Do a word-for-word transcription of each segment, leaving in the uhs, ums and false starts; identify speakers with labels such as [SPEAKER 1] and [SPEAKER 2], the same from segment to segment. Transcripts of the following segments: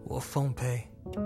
[SPEAKER 1] 我奉陪。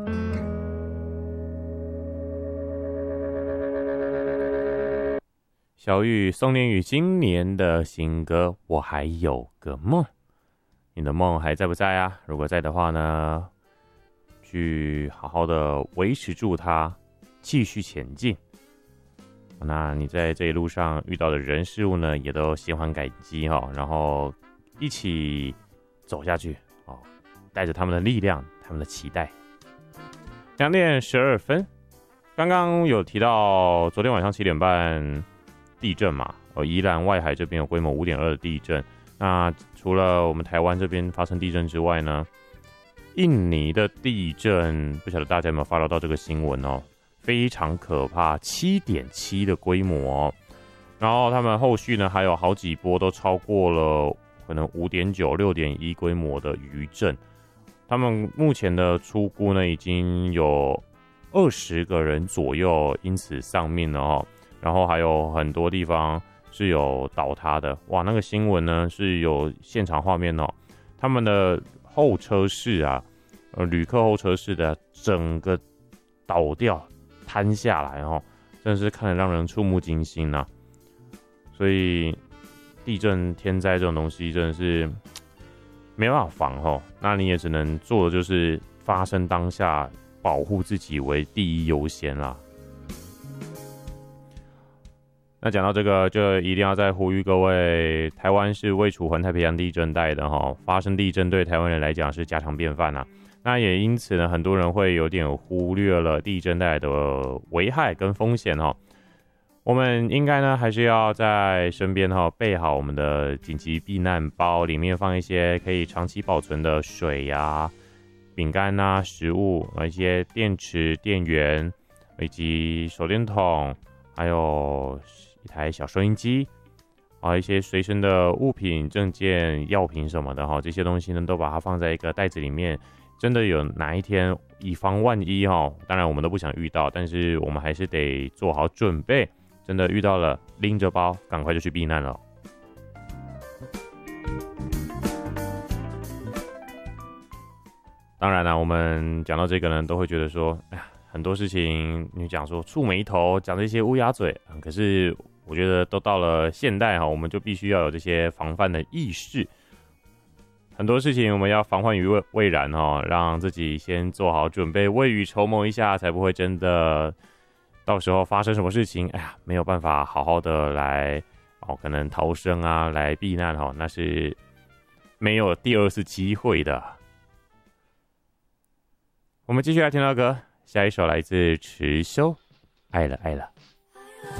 [SPEAKER 2] 小玉宋念宇今年的新歌《我还有个梦》，你的梦还在不在啊？如果在的话呢，去好好的维持住它，继续前进。那你在这一路上遇到的人事物呢，也都心怀感激哈、哦，然后一起走下去哦，带着他们的力量，他们的期待。两点十二分，刚刚有提到昨天晚上七点半。地震嘛，哦，宜兰外海这边有规模五点二的地震。那除了我们台湾这边发生地震之外呢，印尼的地震不晓得大家有没有 follow 到这个新闻哦，非常可怕，七点七的规模哦。然后他们后续呢还有好几波都超过了可能五点九、六点一规模的余震。他们目前的初估呢已经有二十个人左右因此丧命了哦。然后还有很多地方是有倒塌的，哇！那个新闻呢是有现场画面哦，他们的后车室啊，呃，旅客后车室的整个倒掉、瘫下来哦，真的是看得让人触目惊心呐、啊。所以地震、天灾这种东西真的是没办法防哦，那你也只能做的就是发生当下，保护自己为第一优先啦。那讲到这个，就一定要再呼吁各位，台湾是位处环太平洋地震带的哈，发生地震对台湾人来讲是家常便饭啊。那也因此呢，很多人会有点忽略了地震带的危害跟风险哈。我们应该呢还是要在身边哈备好我们的紧急避难包，里面放一些可以长期保存的水呀、啊、饼干啊、食物，一些电池、电源，以及手电筒，还有一台小收音机啊，一些随身的物品、证件、药品什么的哈，这些东西呢都把它放在一个袋子里面。真的有哪一天以防万一哈，当然我们都不想遇到，但是我们还是得做好准备。真的遇到了，拎着包赶快就去避难了。当然啦，我们讲到这个呢，都会觉得说，哎呀，很多事情你讲说触眉头，讲这些乌鸦嘴，可是我觉得都到了现代哈，我们就必须要有这些防范的意识。很多事情我们要防患于未未然哈，让自己先做好准备，未雨绸缪一下，才不会真的到时候发生什么事情，哎呀，没有办法好好的来哦，可能逃生啊，来避难哈，那是没有第二次机会的。我们继续来听到歌，下一首来自池修，爱了爱了。